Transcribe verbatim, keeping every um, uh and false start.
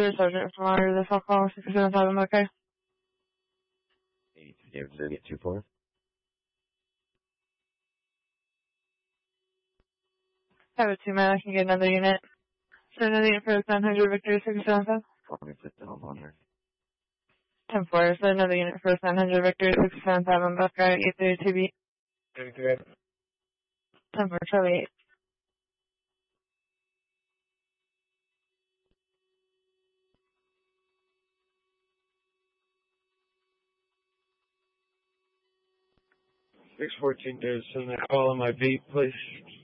Victor, Sergeant from Honor, this I'll call six seven seven, okay? eighty-two, David, zero eight two four. I have a two man, I can get another unit. So another unit for nine hundred Victor, six seven seven. Four fifty, home honor. ten four, so another unit for nine hundred Victor, six seven seven, Buckeye, eight three two B. thirty-three. ten four, Charlie eight. six fourteen, David, send that call on my beat, please.